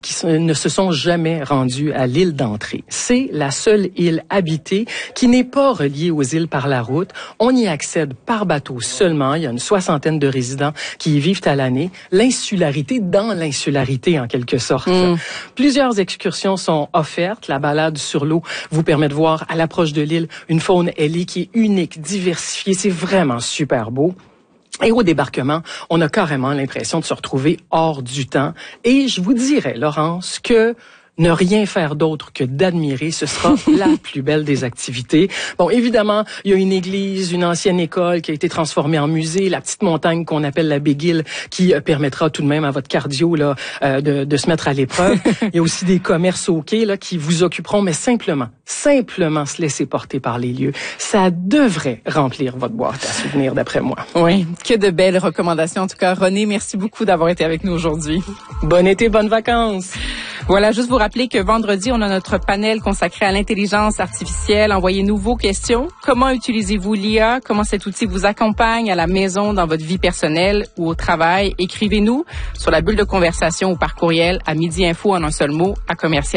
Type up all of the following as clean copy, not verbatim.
ne se sont jamais rendus à l'île d'entrée. C'est la seule île habitée qui n'est pas reliée aux îles par la route. On y accède par bateau seulement. Il y a une 60aine de résidents qui y vivent à l'année. L'insularité dans l'insularité, en quelque sorte. Plusieurs excursions sont offertes. La balade sur l'eau vous permet de voir à l'approche de l'île une faune ailée qui est unique, diversifiée. C'est vraiment super beau. Et au débarquement, on a carrément l'impression de se retrouver hors du temps. Et je vous dirais, Laurence, que ne rien faire d'autre que d'admirer, ce sera la plus belle des activités. Bon, évidemment, il y a une église, une ancienne école qui a été transformée en musée, la petite montagne qu'on appelle la Big Hill, qui permettra tout de même à votre cardio là de se mettre à l'épreuve. Il y a aussi des commerces au quai là qui vous occuperont, mais simplement se laisser porter par les lieux. Ça devrait remplir votre boîte à souvenirs, d'après moi. Oui, que de belles recommandations. En tout cas, René, merci beaucoup d'avoir été avec nous aujourd'hui. Bon été, bonnes vacances. Voilà, juste vous rappeler que vendredi, on a notre panel consacré à l'intelligence artificielle. Envoyez-nous vos questions. Comment utilisez-vous l'IA? Comment cet outil vous accompagne à la maison, dans votre vie personnelle ou au travail? Écrivez-nous sur la bulle de conversation ou par courriel à midi-info en un seul mot à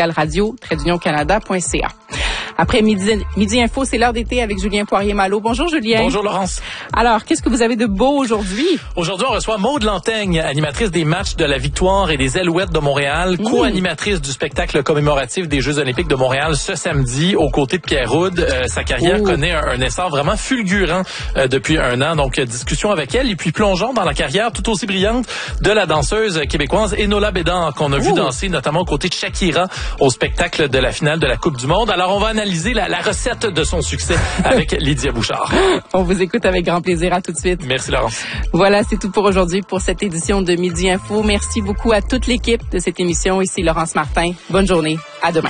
commercialradio-canada.ca. Après midi info, c'est l'heure d'été avec Julien Poirier-Malo. Bonjour Julien. Bonjour Laurence. Alors, qu'est-ce que vous avez de beau aujourd'hui? Aujourd'hui, on reçoit Maude Lantaigne, animatrice des matchs de la Victoire et des Alouettes de Montréal, co-animatrice du spectacle commémoratif des Jeux olympiques de Montréal ce samedi, aux côtés de Pierre Houde. Sa carrière connaît un essor vraiment fulgurant depuis un an. Donc, discussion avec elle et puis plongeons dans la carrière tout aussi brillante de la danseuse québécoise Enola Bédard, qu'on a vu danser notamment aux côtés de Shakira au spectacle de la finale de la Coupe du Monde. Alors, on va analyser la recette de son succès avec Lydia Bouchard. On vous écoute avec grand plaisir. À tout de suite. Merci Laurence. Voilà, c'est tout pour aujourd'hui pour cette édition de Midi Info. Merci beaucoup à toute l'équipe de cette émission. Ici Laurence Martin. Bonne journée. À demain.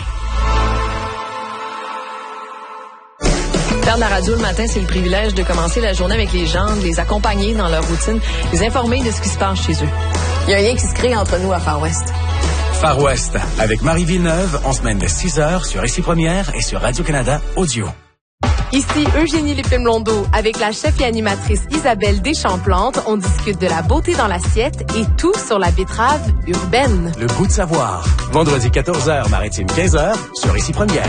Faire de la radio le matin, c'est le privilège de commencer la journée avec les gens, de les accompagner dans leur routine, les informer de ce qui se passe chez eux. Il y a un lien qui se crée entre nous à Far West. Far West, avec Marie Villeneuve, en semaine de 6h sur Ici Première et sur Radio-Canada Audio. Ici Eugénie Lépine-Blondeau. Avec la chef et animatrice Isabelle Deschamps-Plante, on discute de la beauté dans l'assiette et tout sur la betterave urbaine. Le goût de savoir. Vendredi 14h, maritime 15h sur Ici Première.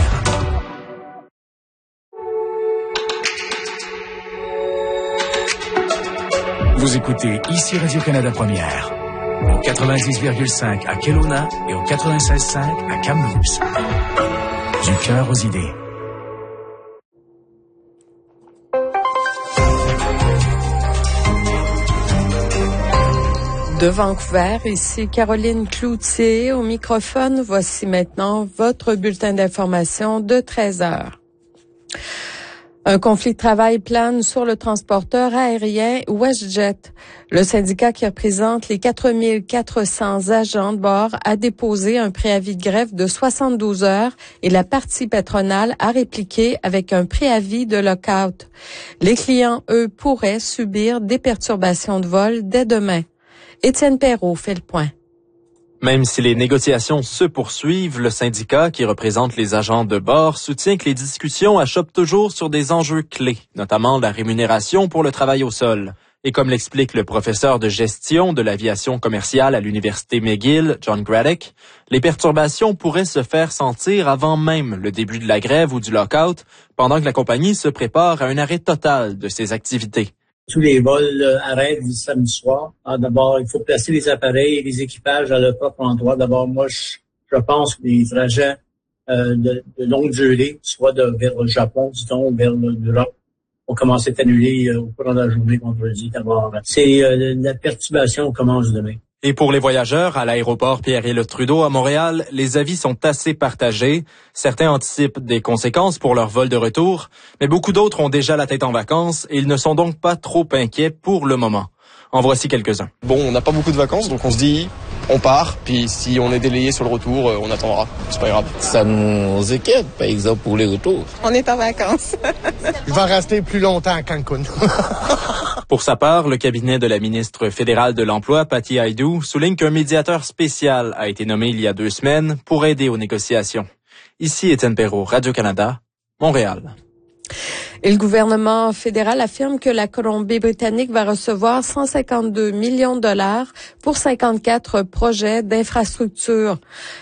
Vous écoutez Ici Radio-Canada Première. Au 90,5 à Kelowna et au 96,5 à Kamloops. Du cœur aux idées. De Vancouver, ici Caroline Cloutier au microphone. Voici maintenant votre bulletin d'information de 13 heures. Un conflit de travail plane sur le transporteur aérien WestJet. Le syndicat qui représente les 4400 agents de bord a déposé un préavis de grève de 72 heures et la partie patronale a répliqué avec un préavis de lock-out. Les clients, eux, pourraient subir des perturbations de vol dès demain. Étienne Perrault fait le point. Même si les négociations se poursuivent, le syndicat qui représente les agents de bord soutient que les discussions achoppent toujours sur des enjeux clés, notamment la rémunération pour le travail au sol. Et comme l'explique le professeur de gestion de l'aviation commerciale à l'université McGill, John Graddick, les perturbations pourraient se faire sentir avant même le début de la grève ou du lock-out, pendant que la compagnie se prépare à un arrêt total de ses activités. Tous les vols arrêtent du samedi soir. D'abord, il faut placer les appareils et les équipages à leur propre endroit. D'abord, moi, je pense que les trajets de longue durée, soit vers le Japon, disons, ou vers l'Europe, vont commencer à être annulés au cours de la journée vendredi. D'abord, la perturbation commence demain. Et pour les voyageurs, à l'aéroport Pierre-Éliott Trudeau à Montréal, les avis sont assez partagés. Certains anticipent des conséquences pour leur vol de retour, mais beaucoup d'autres ont déjà la tête en vacances et ils ne sont donc pas trop inquiets pour le moment. En voici quelques-uns. Bon, on n'a pas beaucoup de vacances, donc on se dit, on part, puis si on est délayé sur le retour, on attendra. C'est pas grave. Ça nous inquiète, par exemple, pour les retours. On est en vacances. Je vais rester plus longtemps à Cancun. Pour sa part, le cabinet de la ministre fédérale de l'Emploi, Patty Hajdu, souligne qu'un médiateur spécial a été nommé il y a 2 semaines pour aider aux négociations. Ici Étienne Perrault, Radio-Canada, Montréal. Et le gouvernement fédéral affirme que la Colombie-Britannique va recevoir 152 millions de dollars pour 54 projets d'infrastructure.